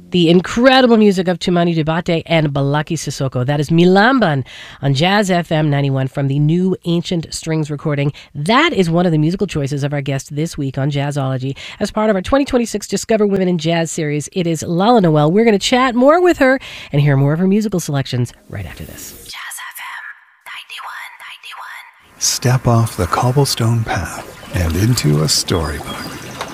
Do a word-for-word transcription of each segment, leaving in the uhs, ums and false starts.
The incredible music of Tumani Diabate and Balaki Sissoko. That is Milamban on Jazz F M ninety-one from the new Ancient Strings recording. That is one of the musical choices of our guest this week on Jazzology. As part of our twenty twenty-six Discover Women in Jazz series, it is Lala Noel. We're going to chat more with her and hear more of her musical selections right after this. Jazz F M ninety-one ninety-one. Step off the cobblestone path and into a storybook.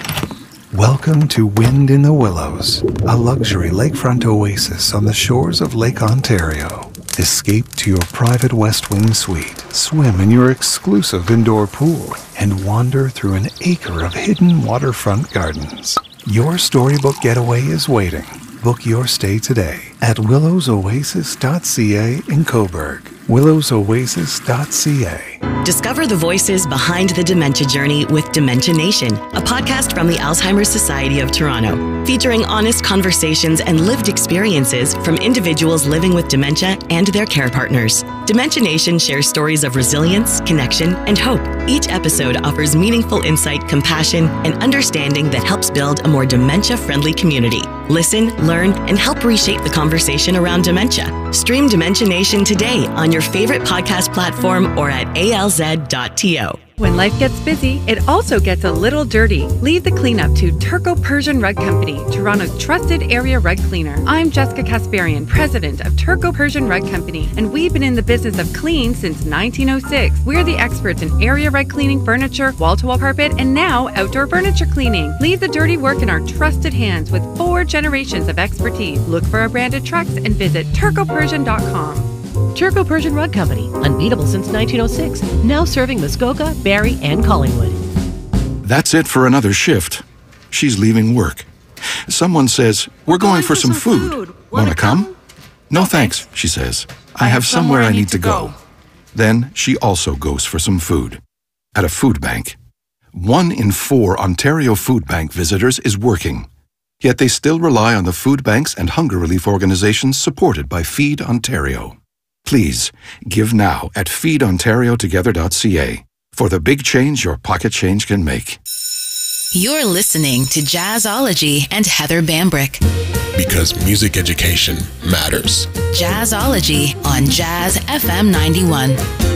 Welcome to Wind in the Willows, a luxury lakefront oasis on the shores of Lake Ontario. Escape to your private West Wing suite, swim in your exclusive indoor pool, and wander through an acre of hidden waterfront gardens. Your storybook getaway is waiting. Book your stay today at willows oasis dot c a in Coburg. willows oasis dot c a. Discover the voices behind the dementia journey with Dementia Nation, a podcast from the Alzheimer's Society of Toronto, featuring honest conversations and lived experiences from individuals living with dementia and their care partners. Dementia Nation shares stories of resilience, connection, and hope. Each episode offers meaningful insight, compassion, and understanding that helps build a more dementia-friendly community. Listen, learn, and help reshape the conversation around dementia. Stream Dementia Nation today on your favorite podcast platform or at A L Z dot T O. When life gets busy, it also gets a little dirty. Leave the cleanup to Turco Persian Rug Company, Toronto's trusted area rug cleaner. I'm Jessica Kasparian, president of Turco Persian Rug Company, and we've been in the business of clean since nineteen oh six. We're the experts in area rug cleaning, furniture, wall-to-wall carpet, and now outdoor furniture cleaning. Leave the dirty work in our trusted hands with four generations of expertise. Look for our branded trucks and visit turco persian dot com. Turco Persian Rug Company, unbeatable since nineteen oh six, now serving Muskoka, Barrie, and Collingwood. That's it for another shift. She's leaving work. Someone says, we're going, going for, for some, some food. food. Wanna come? come? No thanks, she says. I, I have somewhere, somewhere I need to go. go. Then she also goes for some food. At a food bank. One in four Ontario Food Bank visitors is working. Yet they still rely on the food banks and hunger relief organizations supported by Feed Ontario. Please, give now at feed ontario together dot c a for the big change your pocket change can make. You're listening to Jazzology and Heather Bambrick. Because music education matters. Jazzology on Jazz F M ninety-one.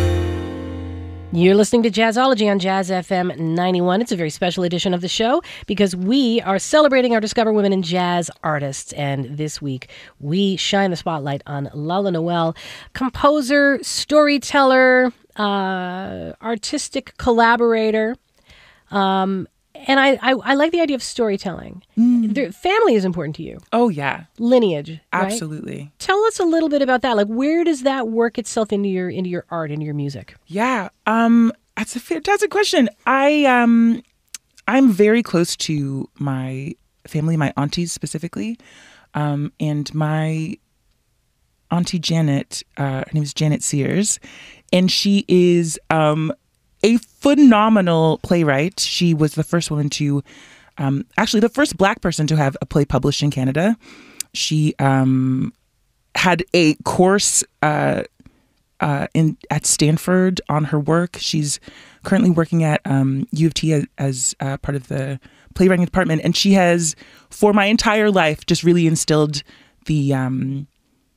You're listening to Jazzology on Jazz F M ninety-one. It's a very special edition of the show because we are celebrating our Discover Women in Jazz artists. And this week, we shine the spotlight on Lala Noel, composer, storyteller, uh, artistic collaborator. Um, and I, I, I like the idea of storytelling. Mm. The family is important to you. Oh, yeah. Lineage, right? Absolutely. Tell us a little bit about that. Like, where does that work itself into your into your art, into your music? Yeah, um, that's a fantastic question. I um, I'm very close to my family, my aunties specifically, um, and my auntie Janet. Uh, her name is Janet Sears, and she is um. a phenomenal playwright. She was the first woman to, um, actually the first Black person to have a play published in Canada. She um, had a course uh, uh, in at Stanford on her work. She's currently working at um, U of T as, as uh, part of the playwriting department. And she has, for my entire life, just really instilled the... Um,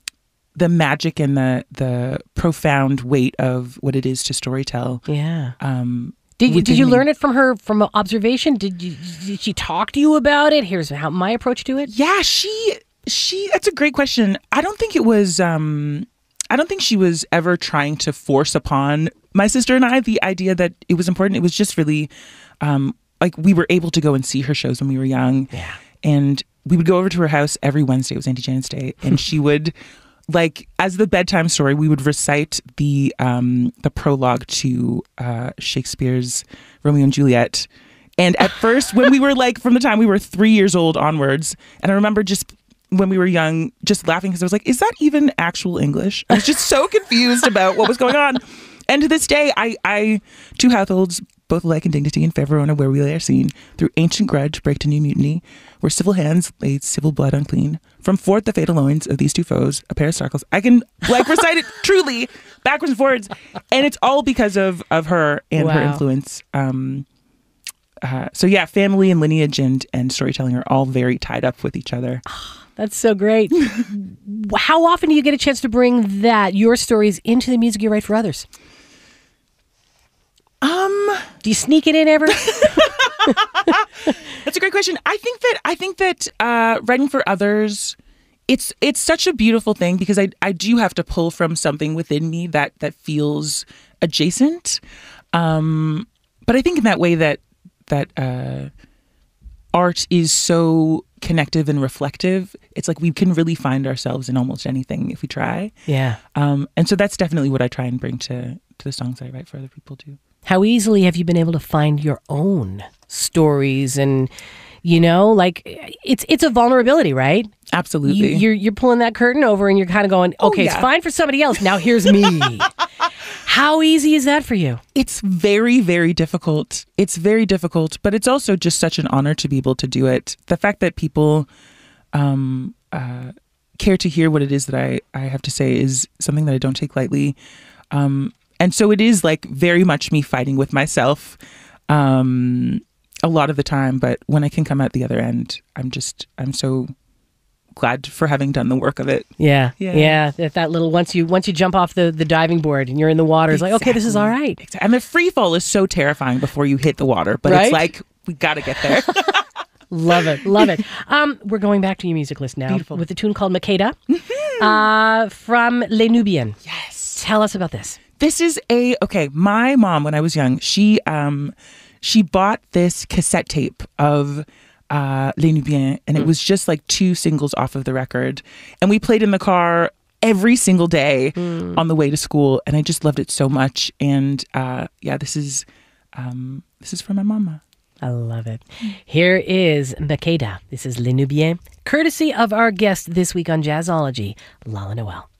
the magic and the the profound weight of what it is to storytell. Yeah. Um, did you, did you me. learn it from her, from observation? Did you did she talk to you about it? Here's how my approach to it. Yeah, she she. That's a great question. I don't think it was. Um, I don't think she was ever trying to force upon my sister and I the idea that it was important. It was just really um, like we were able to go and see her shows when we were young. Yeah. And we would go over to her house every Wednesday. It was Auntie Janet's Day, and she would. Like, as the bedtime story, we would recite the um, the prologue to uh, Shakespeare's Romeo and Juliet. And at first, when we were like, from the time we were three years old onwards, and I remember just when we were young, just laughing because I was like, is that even actual English? I was just so confused about what was going on. And to this day, I, I two households, both alike in dignity and fair Verona, where we lay our scene, through ancient grudge break to new mutiny, where civil hands laid civil blood unclean. From forth the fatal loins of these two foes, a pair of circles. I can like recite it truly backwards and forwards, and it's all because of of her and wow. her influence. Um, uh, so yeah, family and lineage and and storytelling are all very tied up with each other. That's so great. How often do you get a chance to bring that, your stories, into the music you write for others? Um, do you sneak it in ever? That's a great question. I think that I think that uh, writing for others, it's it's such a beautiful thing because I I do have to pull from something within me that that feels adjacent. Um, but I think in that way that that uh, art is so connective and reflective. It's like we can really find ourselves in almost anything if we try. Yeah. Um, and so that's definitely what I try and bring to to the songs I write for other people too. How easily have you been able to find your own stories and, you know, like it's it's a vulnerability, right? Absolutely. You, you're you're pulling that curtain over and you're kind of going, okay, oh, yeah. It's fine for somebody else. Now here's me. How easy is that for you? It's very, very difficult. It's very difficult, but it's also just such an honor to be able to do it. The fact that people um, uh, care to hear what it is that I, I have to say is something that I don't take lightly. Um, and so it is like very much me fighting with myself um, a lot of the time. But when I can come out the other end, I'm just, I'm so glad for having done the work of it. Yeah. Yeah. yeah. That, that little, once you once you jump off the, the diving board and you're in the water, it's exactly. like, okay, this is all right. Exactly. And the free fall is so terrifying before you hit the water, but right? It's like, we got to get there. Love it. Love it. Um, we're going back to your music list now. Beautiful. With a tune called Makeda uh, from Les Nubians. Yes. Tell us about this. This is a, okay, my mom, when I was young, she um, she bought this cassette tape of uh, Les Nubians, and it mm. was just like two singles off of the record. And we played in the car every single day mm. on the way to school, and I just loved it so much. And uh, yeah, this is um, this is from my mama. I love it. Here is Makeda. This is Les Nubians, courtesy of our guest this week on Jazzology, Lala Noel.